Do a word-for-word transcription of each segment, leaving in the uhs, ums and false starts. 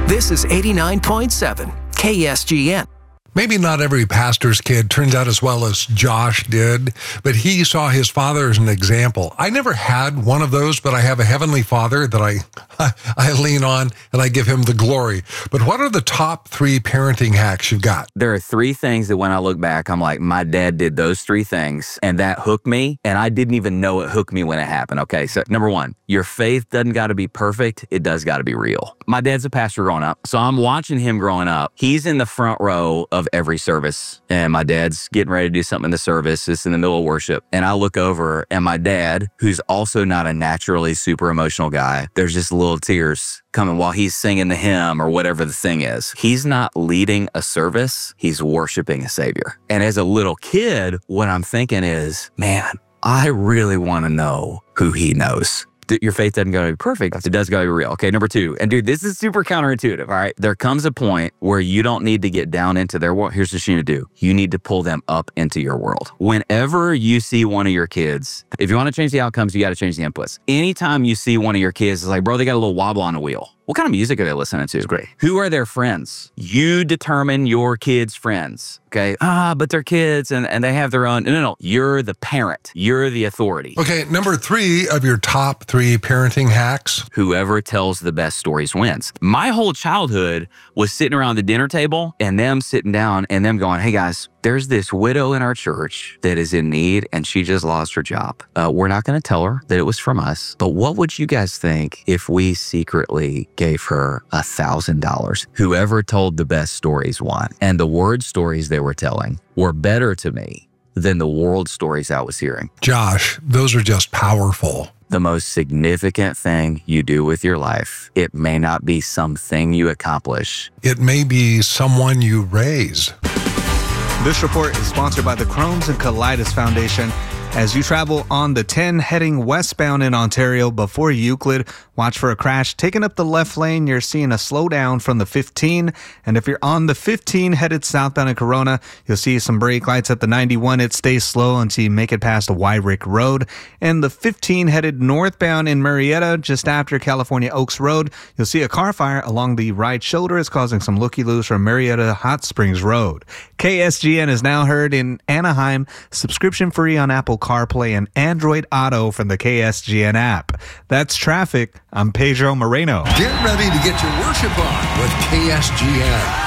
This is eighty-nine point seven K S G N. Maybe not every pastor's kid turns out as well as Josh did, but he saw his father as an example. I never had one of those, but I have a heavenly father that I, I, I lean on and I give him the glory. But what are the top three parenting hacks you've got? There are three things that when I look back, I'm like, my dad did those three things and that hooked me. And I didn't even know it hooked me when it happened. Okay, so number one, your faith doesn't got to be perfect. It does got to be real. My dad's a pastor growing up, so I'm watching him growing up. He's in the front row of every service, and my dad's getting ready to do something in the service. It's in the middle of worship, and I look over, and my dad, who's also not a naturally super emotional guy, there's just little tears coming while he's singing the hymn or whatever the thing is. He's not leading a service. He's worshiping a Savior. And as a little kid, what I'm thinking is, man, I really want to know who he knows. Your faith doesn't got to be perfect. It does got to be real. Okay, number two. And dude, this is super counterintuitive, all right? There comes a point where you don't need to get down into their world. Here's what you need to do. You need to pull them up into your world. Whenever you see one of your kids, if you want to change the outcomes, you got to change the inputs. Anytime you see one of your kids, it's like, bro, they got a little wobble on the wheel. What kind of music are they listening to? It's great. Who are their friends? You determine your kids' friends, okay? Ah, but they're kids and, and they have their own. No, no, no. You're the parent. You're the authority. Okay, number three of your top three parenting hacks. Whoever tells the best stories wins. My whole childhood was sitting around the dinner table and them sitting down and them going, hey guys, there's this widow in our church that is in need and she just lost her job. Uh, we're not going to tell her that it was from us, but what would you guys think if we secretly gave her a thousand dollars? Whoever told the best stories won. And the word stories they were telling were better to me than the world stories I was hearing. Josh, those are just powerful. The most significant thing you do with your life, it may not be something you accomplish. It may be someone you raised. This report is sponsored by the Crohn's and Colitis Foundation. As you travel on the ten heading westbound in Ontario before Euclid, watch for a crash. Taking up the left lane, you're seeing a slowdown from the fifteen. And if you're on the fifteen headed southbound in Corona, you'll see some brake lights at the ninety-one. It stays slow until you make it past Wyrick Road. And the fifteen headed northbound in Marietta, just after California Oaks Road, you'll see a car fire along the right shoulder. It's causing some looky-loos from Marietta Hot Springs Road. K S G N is now heard in Anaheim, subscription free on Apple CarPlay and Android Auto from the K S G N app. That's traffic. I'm Pedro Moreno. Get ready to get your worship on with K S G N.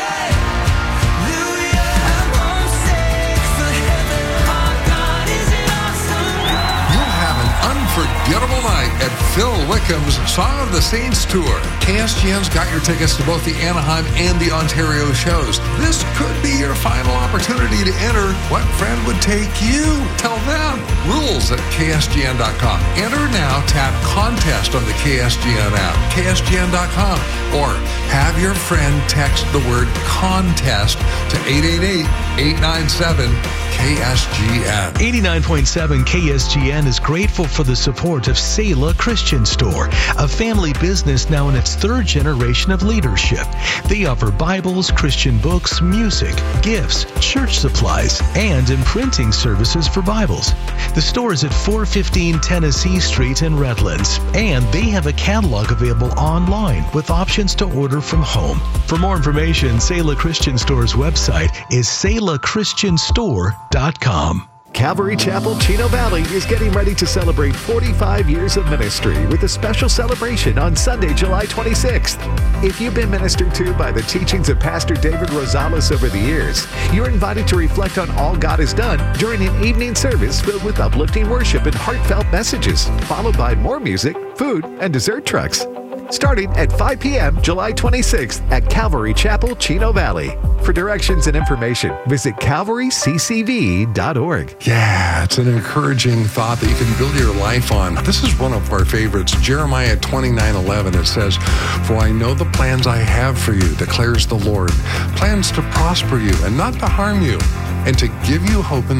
Unforgettable night at Phil Wickham's Song of the Saints Tour. K S G N's got your tickets to both the Anaheim and the Ontario shows. This could be your final opportunity to enter. What friend would take you? Tell them. Rules at K S G N dot com. Enter now. Tap contest on the K S G N app, K S G N dot com, or have your friend text the word contest to eight eight eight, eight nine seven, K S G N. eighty-nine point seven K S G N is grateful for the support of Selah Christian Store, a family business now in its third generation of leadership. They offer Bibles, Christian books, music, gifts, church supplies, and imprinting services for Bibles. The store is at four fifteen Tennessee Street in Redlands, and they have a catalog available online with options to order from home. For more information, Selah Christian Store's website is selah christian store dot com. Calvary Chapel, Chino Valley is getting ready to celebrate forty-five years of ministry with a special celebration on Sunday, July twenty-sixth. If you've been ministered to by the teachings of Pastor David Rosales over the years, you're invited to reflect on all God has done during an evening service filled with uplifting worship and heartfelt messages, followed by more music, food, and dessert trucks. Starting at five p.m. July twenty-sixth at Calvary Chapel, Chino Valley. For directions and information, visit calvary c c v dot org. Yeah, it's an encouraging thought that you can build your life on. This is one of our favorites, Jeremiah twenty-nine eleven. It says, "For I know the plans I have for you, declares the Lord, plans to prosper you and not to harm you, and to give you hope in